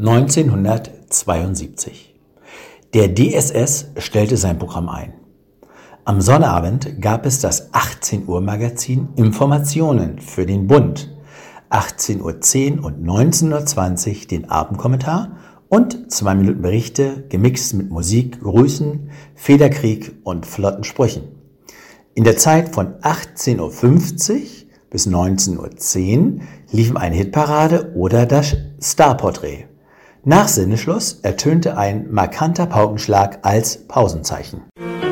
1972. Der DSS stellte sein Programm ein. Am Sonnabend gab es das 18 Uhr Magazin Informationen für den Bund, 18:10 Uhr und 19:20 Uhr den Abendkommentar und 2 Minuten Berichte gemixt mit Musik, Grüßen, Federkrieg und flotten Sprüchen. In der Zeit von 18:50 Uhr bis 19:10 Uhr liefen eine Hitparade oder das Starporträt. Nach Sendeschluss ertönte ein markanter Paukenschlag als Pausenzeichen.